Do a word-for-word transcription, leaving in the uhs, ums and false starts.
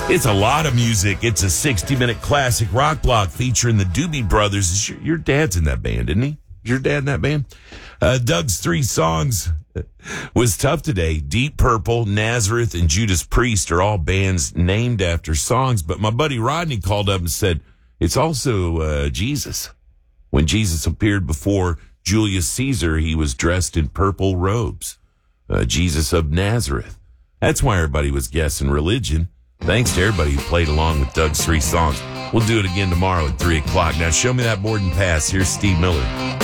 It's a lot of music. It's a sixty-minute classic rock block featuring the Doobie Brothers. Your, your dad's in that band, isn't he? Your dad in that band? Uh, Doug's three songs was tough today. Deep Purple, Nazareth, and Judas Priest are all bands named after songs. But my buddy Rodney called up and said, it's also uh, Jesus. When Jesus appeared before Julius Caesar, he was dressed in purple robes. Uh, Jesus of Nazareth. That's why everybody was guessing religion. Thanks to everybody who played along with Doug's three songs. We'll do it again tomorrow at three o'clock. Now, show me that board and pass. Here's Steve Miller.